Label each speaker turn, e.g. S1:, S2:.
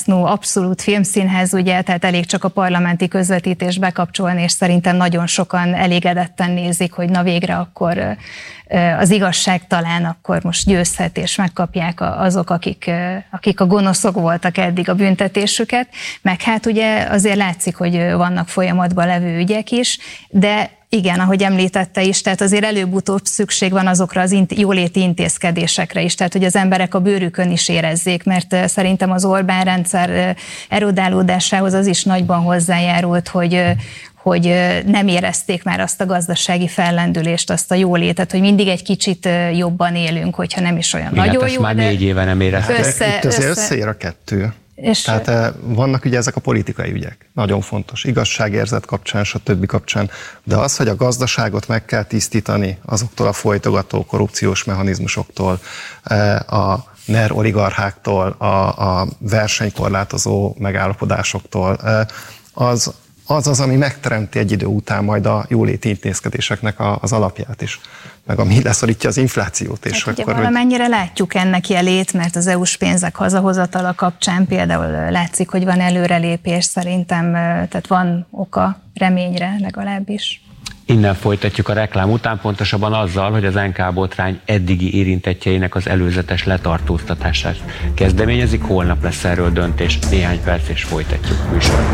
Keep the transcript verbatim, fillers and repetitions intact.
S1: disznó, abszolút filmszínház, ugye, tehát elég csak a parlamenti közvetítést bekapcsolni, és szerintem nagyon sokan elégedetten nézik, hogy na végre akkor az igazság talán akkor most győzhet, és megkapják azok, akik, akik a gonoszok voltak eddig a büntetésüket, meg hát ugye azért látszik, hogy vannak folyamatban levő ügyek is, de igen, ahogy említette is, tehát azért előbb-utóbb szükség van azokra az int- jóléti intézkedésekre is, tehát hogy az emberek a bőrükön is érezzék, mert szerintem az Orbán rendszer erodálódásához az is nagyban hozzájárult, hogy hogy nem érezték már azt a gazdasági fellendülést, azt a jólétet, hogy mindig egy kicsit jobban élünk, hogyha nem is olyan
S2: igen,
S1: nagyon jó.
S2: Már négy éve nem érezték.
S1: Össze,
S3: Itt azért
S1: össze...
S3: összeér a kettő.
S1: És
S3: Tehát vannak ugye ezek a politikai ügyek, nagyon fontos, igazságérzet kapcsán, stb. Kapcsán, de az, hogy a gazdaságot meg kell tisztítani azoktól a folytogató korrupciós mechanizmusoktól, a NER oligarcháktól, a, a versenykorlátozó megállapodásoktól, az az az, ami megteremti egy idő után majd a jóléti intézkedéseknek a, az alapját is, meg ami leszorítja az inflációt. És
S1: hát
S3: akkor,
S1: ugye valamennyire hogy... látjuk ennek jelét, mert az é u-s pénzek hazahozatala kapcsán például látszik, hogy van előrelépés, szerintem, tehát van oka reményre legalábbis.
S2: Innen folytatjuk a reklám után, pontosabban azzal, hogy az en ká botrány eddigi érintettjeinek az előzetes letartóztatását kezdeményezik, holnap lesz erről döntés, néhány perc és folytatjuk műsort.